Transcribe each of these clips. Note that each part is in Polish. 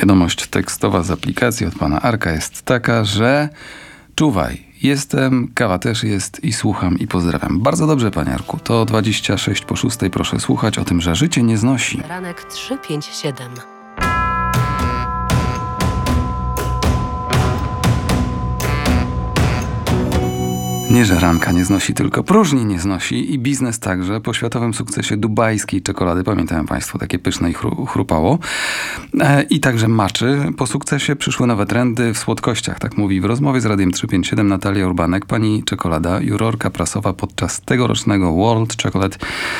Wiadomość tekstowa z aplikacji od pana Arka jest taka, że czuwaj, jestem, kawa też jest i słucham i pozdrawiam. Bardzo dobrze, panie Arku. To 6:26 proszę słuchać o tym, że życie nie znosi. Ranek 357. Nie, że ranka nie znosi, tylko próżni nie znosi i biznes także. Po światowym sukcesie dubajskiej czekolady, pamiętają państwo, takie pyszne i chrupało. I także maczy. Po sukcesie przyszły nowe trendy w słodkościach, tak mówi w rozmowie z Radiem 357 Natalia Urbanek, pani czekolada, jurorka prasowa podczas tegorocznego World Chocolate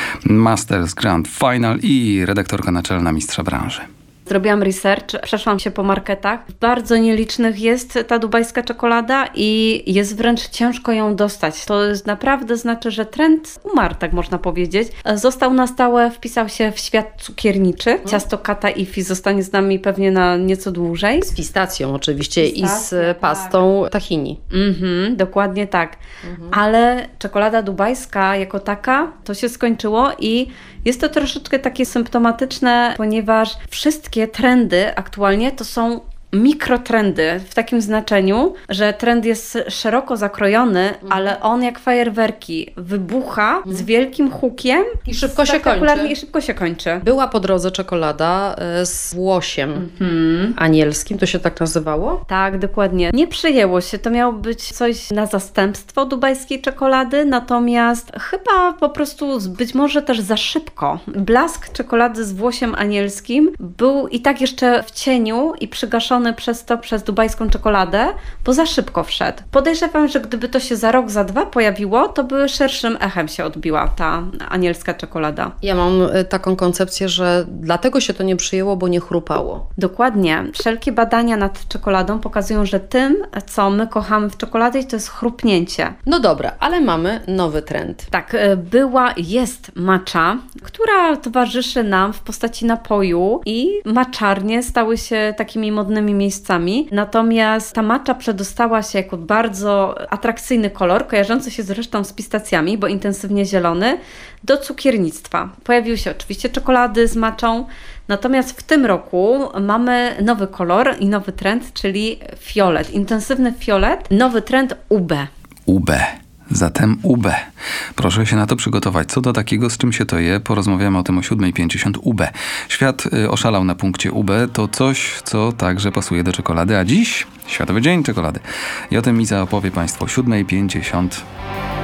Masters Grand Final i redaktorka naczelna mistrza branży. Zrobiłam research, przeszłam się po marketach. Bardzo nielicznych jest ta dubajska czekolada i jest wręcz ciężko ją dostać. To naprawdę znaczy, że trend umarł, tak można powiedzieć. Został na stałe, wpisał się w świat cukierniczy. Ciasto Kata Ifi zostanie z nami pewnie na nieco dłużej. Z pistacją oczywiście i z pastą tahini. Dokładnie tak. Ale czekolada dubajska jako taka, to się skończyło i jest to troszeczkę takie symptomatyczne, ponieważ wszystkie trendy aktualnie to są mikrotrendy w takim znaczeniu, że trend jest szeroko zakrojony, ale on jak fajerwerki wybucha z wielkim hukiem i szybko się kończy. I szybko się kończy. Była po drodze czekolada z łosiem anielskim, to się tak nazywało? Tak, dokładnie. Nie przyjęło się, to miało być coś na zastępstwo dubajskiej czekolady, natomiast chyba po prostu być może też za szybko. Blask czekolady z włosiem anielskim był i tak jeszcze w cieniu i przygaszony przez dubajską czekoladę, bo za szybko wszedł. Podejrzewam, że gdyby to się za rok, za dwa pojawiło, to by szerszym echem się odbiła ta anielska czekolada. Ja mam taką koncepcję, że dlatego się to nie przyjęło, bo nie chrupało. Dokładnie. Wszelkie badania nad czekoladą pokazują, że tym, co my kochamy w czekoladzie, to jest chrupnięcie. No dobra, ale mamy nowy trend. Tak, jest matcha, która towarzyszy nam w postaci napoju i maczarnie stały się takimi modnymi miejscami. Natomiast ta matcha przedostała się jako bardzo atrakcyjny kolor, kojarzący się zresztą z pistacjami, bo intensywnie zielony, do cukiernictwa. Pojawiły się oczywiście czekolady z matchą, natomiast w tym roku mamy nowy kolor i nowy trend, czyli fiolet, intensywny fiolet, nowy trend UB. UB. Zatem UB. Proszę się na to przygotować. Co do takiego, z czym się to je, porozmawiamy o tym o 7:50 UB. Świat oszalał na punkcie UB. To coś, co także pasuje do czekolady, a dziś Światowy Dzień Czekolady. I o tym Iza opowie Państwu o 7:50.